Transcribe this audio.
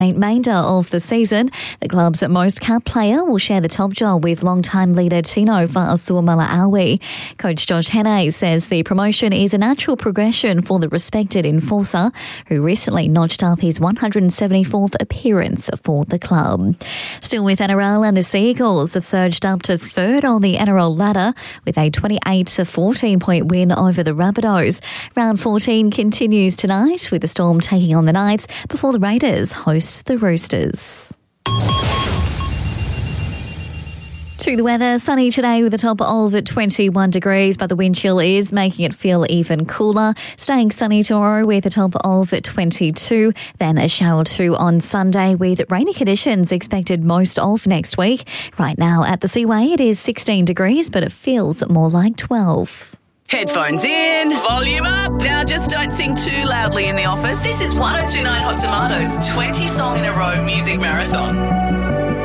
remainder of the season. The club's most capped player will share the top job with long-time leader Tino Fa'asuamala-Awi. Coach Josh Hannay says the promotion is a natural progression for the respected enforcer, who recently notched up his 174th appearance for the club. Still with NRL, and the Sea Eagles have surged up to third on the NRL ladder with a 28-14 point win over the Rabbitohs. Round 14 continues tonight with the Storm taking on the Knights before the Raiders host the Roosters. To the weather, sunny today with a top of 21 degrees, but the wind chill is making it feel even cooler. Staying sunny tomorrow with a top of 22, then a shower or two on Sunday with rainy conditions expected most of next week. Right now at the Seaway it is 16 degrees, but it feels more like 12. Headphones in, volume up. Now just don't sing too loudly in the office. This is 1029 Hot Tomatoes 20 song in a row music marathon.